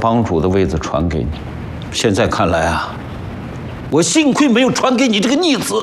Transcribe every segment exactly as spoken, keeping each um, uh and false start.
帮主的位子传给你。现在看来啊，我幸亏没有传给你这个逆子。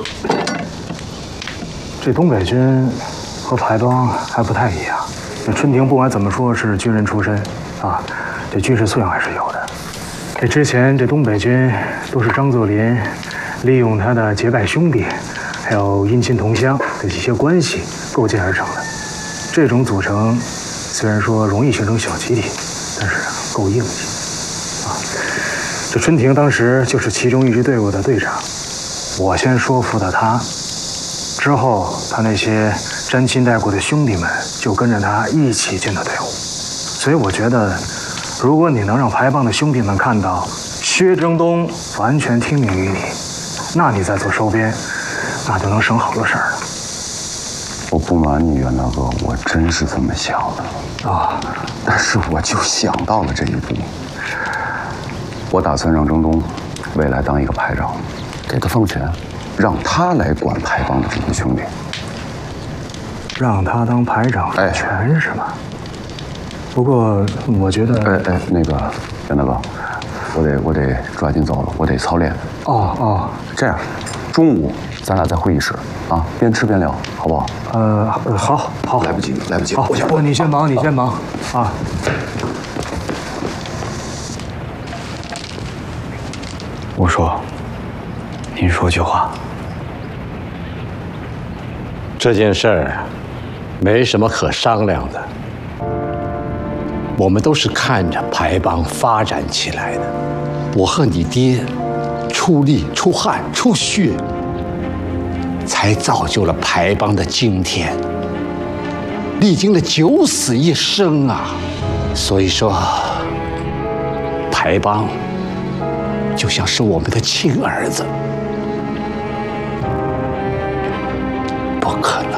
这东北军和排帮还不太一样。这春婷不管怎么说是军人出身啊，这军事素养还是有的。这之前这东北军都是张作霖利用他的结拜兄弟，还有姻亲同乡的一些关系构建而成的。这种组成虽然说容易形成小集体，但是够硬气啊。这春婷当时就是其中一支队伍的队长，我先说服了他。之后，他那些沾亲带故的兄弟们就跟着他一起进了队伍。所以我觉得，如果你能让排帮的兄弟们看到薛征东完全听命于你，那你再做收编，那就能省好多事儿了。 我不瞒你，袁大哥，我真是这么想的啊。 但是我就想到了这一步，我打算让征东未来当一个排长，给他放权。让他来管排帮的这些兄弟， 让他当排长放权是吗？不过我觉得， 哎哎，那个袁大哥，我得我得抓紧走了，我得操练。 哦哦， 这样，中午咱俩在会议室啊，边吃边聊，好不好？ 呃，好，好， 来不及了，来不及了。 好，不，你先忙，你先忙啊。我说，您说句话。 这件事儿没什么可商量的，我们都是看着排帮发展起来的。我和你爹出力、出汗、出血，才造就了排帮的今天。历经了九死一生啊，所以说，排帮就像是我们的亲儿子。不可能。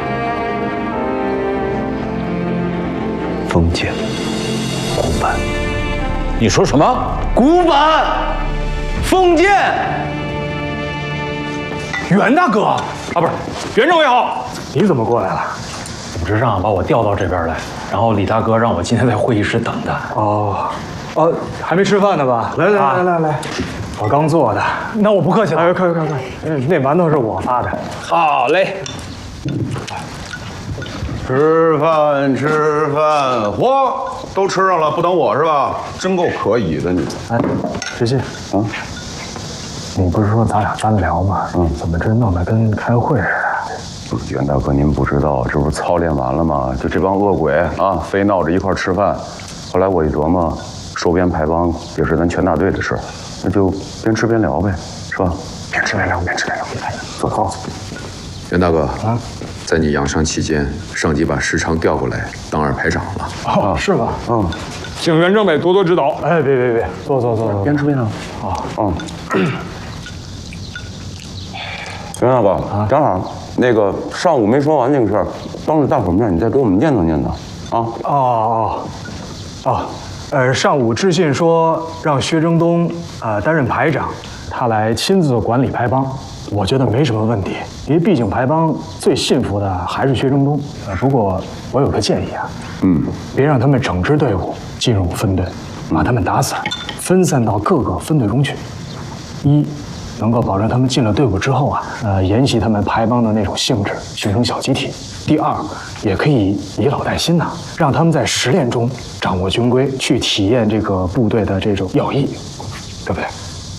封建古板， 你说什么？ 古板，封建。袁大哥啊，不是袁政委好，你怎么过来了？ 组织上把我调到这边来，然后李大哥让我今天在会议室等他。 哦，哦，还没吃饭呢吧？来来来来来，我刚做的。那我不客气了。哎，快快快快，那馒头是我发的。 好嘞。 吃饭吃饭，嚯，都吃上了，不等我是吧？真够可以的你。 哎，石信啊，你不是说咱俩单聊吗？嗯，怎么这弄得跟开会似的？ 不是袁大哥，您不知道，这不是操练完了吗？就这帮恶鬼啊，非闹着一块吃饭。后来我一琢磨，收编排帮也是咱全大队的事，那就边吃边聊呗，是吧？ 边吃边聊，边吃边聊。 坐好。 袁大哥啊，在你养伤期间，上级把时常调过来当二排长了。 哦，是吗？ 嗯， 请袁政委多多指导。哎，别别别，坐坐坐坐， 边吃边聊。 啊， 嗯。袁大哥啊，正好那个上午没说完那个事儿，当着大伙面你再给我们念叨念叨啊。 哦哦哦，呃，上午致信说让薛征东呃担任排长，他来亲自管理排帮。我觉得没什么问题，因为毕竟排帮最信服的还是薛征东。呃，不过我有个建议啊，嗯，别让他们整支队伍进入分队，把他们打散，分散到各个分队中去。一，能够保证他们进了队伍之后啊，呃，沿袭他们排帮的那种性质，形成小集体。第二，也可以以老带新呐、啊，让他们在实练中掌握军规，去体验这个部队的这种要义，对不对？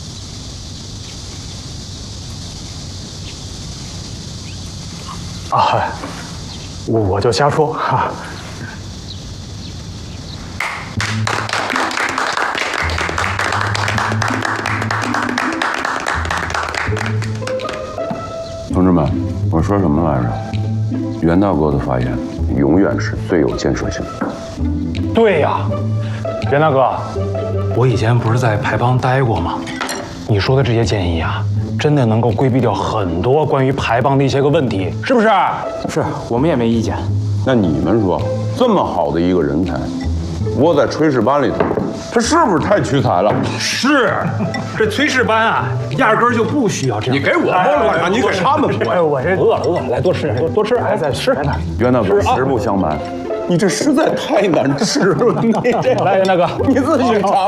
啊，我我就瞎说哈。 同志们，我说什么来着？袁大哥的发言永远是最有建设性的。 对呀，袁大哥，我以前不是在排帮待过吗？你说的这些建议啊，真的能够规避掉很多关于排帮的一些个问题，是不是？ 是我们也没意见。 那你们说，这么好的一个人才，窝在炊事班里头，这是不是太屈才了？ 是，这炊事班啊，压根儿就不需要这样。 你给我摸了干啥？你给他们摸。 哎，我这饿了，饿了，来多吃，多多吃，哎，再吃。 袁大哥，实不相瞒，你这实在太难吃了。你这， 来，袁大哥， 你自己尝。